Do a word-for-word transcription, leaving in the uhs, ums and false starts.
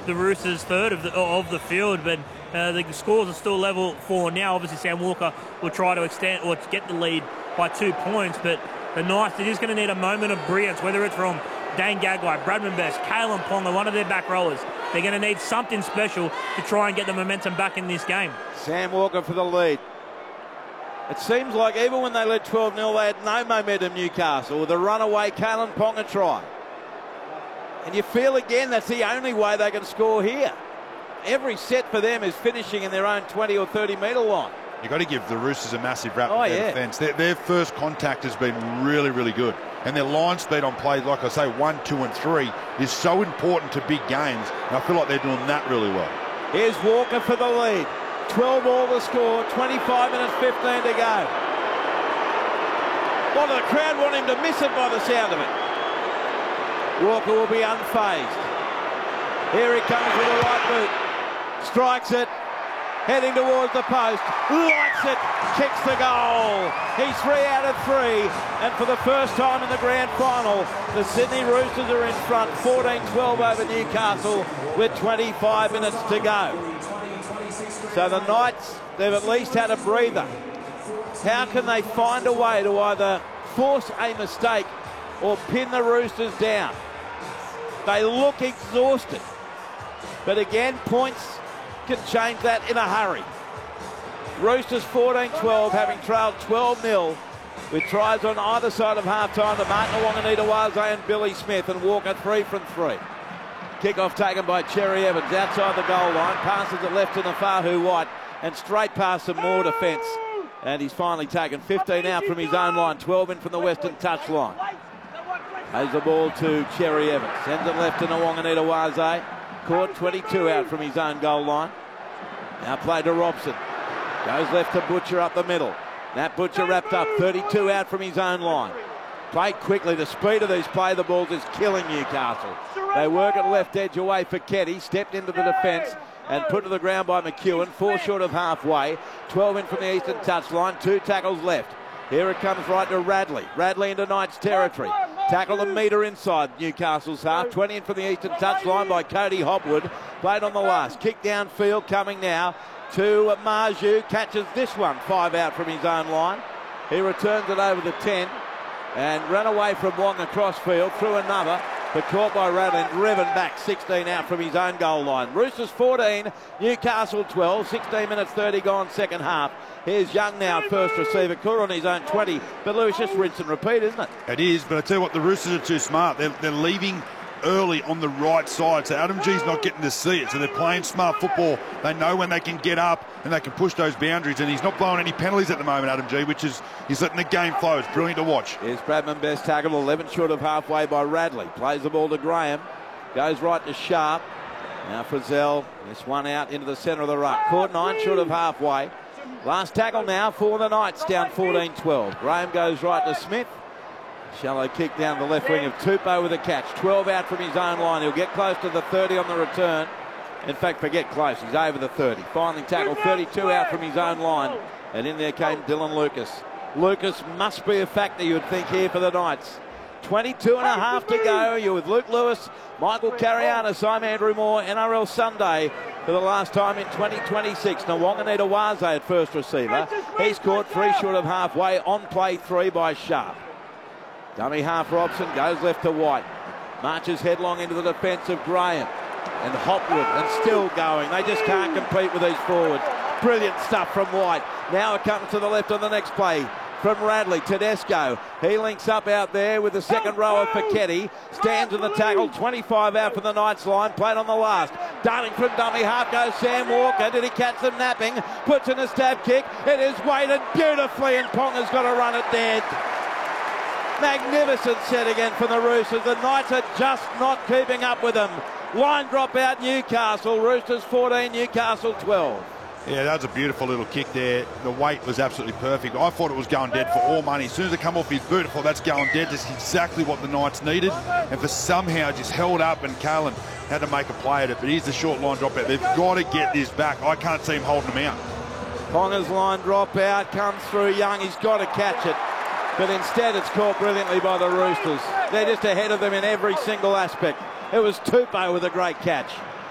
the Roosters' third of the, of the field, but uh, the scores are still level for now. Obviously, Sam Walker will try to extend or to get the lead by two points, but the Knights, they're just going to need a moment of brilliance, whether it's from Dane Gagai, Bradman Best, Kalen Ponga, one of their back rowers. They're going to need something special to try and get the momentum back in this game. Sam Walker for the lead. It seems like even when they led twelve nil, they had no momentum, Newcastle, with a runaway Kalen Ponga try. And you feel again that's the only way they can score here. Every set for them is finishing in their own twenty or thirty metre line. You've got to give the Roosters a massive rap oh, with their yeah. defence. Their, their first contact has been really, really good. And their line speed on plays, like I say, one, two and three, is so important to big games. And I feel like they're doing that really well. Here's Walker for the lead. twelve all the score, twenty-five minutes fifteen to go. Well, the crowd want him to miss it by the sound of it. Walker will be unfazed. Here he comes with a right boot. Strikes it. Heading towards the post. Lights it. Kicks the goal. He's three out of three. And for the first time in the grand final, the Sydney Roosters are in front, fourteen twelve over Newcastle with twenty-five minutes to go. So the Knights, they've at least had a breather. How can they find a way to either force a mistake or pin the Roosters down? They look exhausted. But again, points can change that in a hurry. Roosters fourteen twelve, having trailed twelve nil, with tries on either side of half-time to Martin Awonga-Nitawaze and Billy Smith, and Walker three from three. Kick-off taken by Cherry Evans outside the goal line, passes it left to Nafahu White, and straight past some more defence. And he's finally taken fifteen out from his own line, twelve in from the western touchline. Pays the ball to Cherry Evans, sends it left to Awonga-Nitawaze. Caught twenty-two out from his own goal line. Now play to Robson. Goes left to Butcher up the middle. That Butcher wrapped up, thirty-two out from his own line. Played quickly. The speed of these play the balls is killing Newcastle. They work at left edge away for Keddy. Stepped into the defence and put to the ground by McEwen. Four short of halfway. twelve in from the eastern touchline. Two tackles left. Here it comes right to Radley. Radley into Knights territory. Tackle a metre inside Newcastle's half. twenty in from the eastern touchline by Cody Hopwood. Played on the last. Kick downfield coming now to Marju. Catches this one. Five out from his own line. He returns it over the ten and ran away from Wong across field. Through another, but caught by Radley and driven back. sixteen out from his own goal line. Roosters fourteen, Newcastle twelve. sixteen minutes thirty gone second half. Here's Young now, first receiver. Caught on his own twenty. But Lewis, just rinse and repeat, isn't it? It is, but I tell you what, the Roosters are too smart. They're, they're leaving early on the right side, so Adam G's not getting to see it. So they're playing smart football. They know when they can get up and they can push those boundaries, and he's not blowing any penalties at the moment, Adam G, which is he's letting the game flow. It's brilliant to watch. Here's Bradman Best tackled eleven short of halfway by Radley. Plays the ball to Graham. Goes right to Sharp. Now Frizzell. This one out into the centre of the ruck. Caught nine short of halfway. Last tackle now for the Knights, down fourteen twelve. Graham goes right to Smith. Shallow kick down the left wing of Tupou with a catch. twelve out from his own line. He'll get close to the thirty on the return. In fact, forget close. He's over the thirty. Finally tackled, thirty-two out from his own line. And in there came Dylan Lucas. Lucas must be a factor, you would think, here for the Knights. twenty-two and a half to go. You're with Luke Lewis, Michael Carianis. I'm Andrew Moore. N R L Sunday for the last time in twenty twenty-six. Awonga-Nitawaze at first receiver. He's caught three short of halfway. On play three by Sharp. Dummy half Robson goes left to White. Marches headlong into the defence of Graham. And Hopwood, and still going. They just can't compete with these forwards. Brilliant stuff from White. Now it comes to the left on the next play from Radley. Tedesco, he links up out there with the second rower for Keddy. Stands in the tackle, twenty-five out from the Knights line. Played on the last. Darting from dummy half goes Sam Walker. Did he catch them napping? Puts in a stab kick. It is weighted beautifully, and Ponga's got to run it dead. Magnificent set again from the Roosters. The Knights are just not keeping up with them. Line drop out Newcastle. Roosters fourteen, Newcastle twelve. Yeah, that was a beautiful little kick there. The weight was absolutely perfect. I thought it was going dead for all money. As soon as it come off his boot, I thought that's going dead. That's exactly what the Knights needed. And for somehow just held up, and Callan had to make a play at it. But here's the short line drop out. They've got to get this back. I can't see him holding them out. Ponga's line drop out, comes through Young. He's got to catch it. But instead it's caught brilliantly by the Roosters. They're just ahead of them in every single aspect. It was Tupou with a great catch.